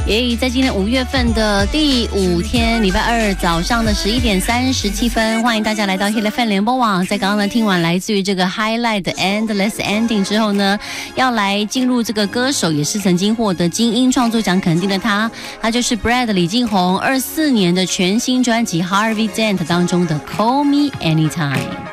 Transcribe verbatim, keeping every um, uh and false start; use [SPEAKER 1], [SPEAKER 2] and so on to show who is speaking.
[SPEAKER 1] 耶，在今天五月份的第五天，礼拜二早上的十一点三十七分，欢迎大家来到 Hit F M 联播网。在刚刚呢听完来自于这个 Highlight 的 Endless Ending 之后呢，要来进入这个歌手，也是曾经获得金音创作奖肯定的他，他就是 Brad 李进宏，二四年的全新专辑 Harvey Dent 当中的 Call Me Anytime。